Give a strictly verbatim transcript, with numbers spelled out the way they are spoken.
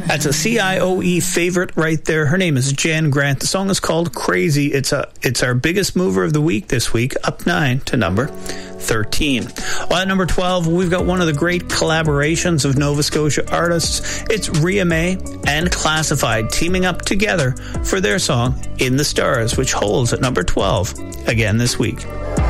That's a C I O E favorite right there. Her name is Jan Grant. The song is called Crazy. It's a it's our biggest mover of the week this week, up nine to number thirteen. Well, at number twelve, we've got one of the great collaborations of Nova Scotia artists. It's Ria May and Classified teaming up together for their song In the Stars, which holds at number twelve again this week.